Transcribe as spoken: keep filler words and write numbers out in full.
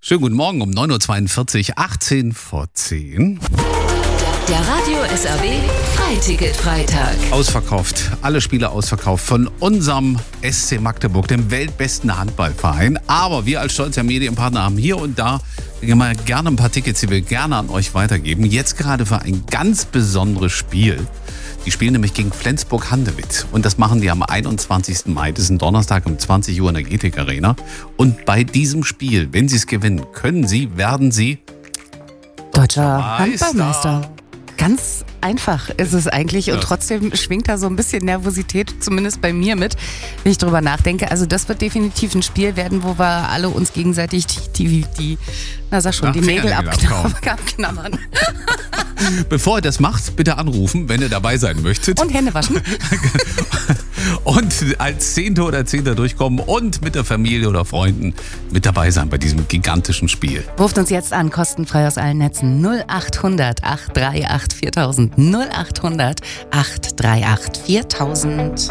Schönen guten Morgen um neun Uhr zweiundvierzig, achtzehn vor zehn. Der Radio S R W Freiticket-Freitag. Ausverkauft, alle Spiele ausverkauft von unserem S C Magdeburg, dem weltbesten Handballverein. Aber wir als stolzer Medienpartner haben hier und da immer gerne ein paar Tickets, die wir gerne an euch weitergeben. Jetzt gerade für ein ganz besonderes Spiel. Die spielen nämlich gegen Flensburg-Handewitt. Und das machen die am einundzwanzigsten Mai. Das ist ein Donnerstag um zwanzig Uhr in der G T K Arena. Und bei diesem Spiel, wenn sie es gewinnen, können sie, werden sie Deutscher Meister. Handballmeister. Ganz einfach ist es eigentlich Ja. und trotzdem schwingt da so ein bisschen Nervosität, zumindest bei mir mit, wenn ich drüber nachdenke. Also das wird definitiv ein Spiel werden, wo wir alle uns gegenseitig die, die, die na sag schon, Ach, die Nägel Fingernägel abknabbern. abknabbern. Bevor ihr das macht, bitte anrufen, wenn ihr dabei sein möchtet. Und Hände waschen. Und als Zehnte oder Zehnter durchkommen und mit der Familie oder Freunden mit dabei sein bei diesem gigantischen Spiel. Ruft uns jetzt an, kostenfrei aus allen Netzen. null acht hundert, acht drei acht, viertausend. null acht hundert, acht drei acht, viertausend.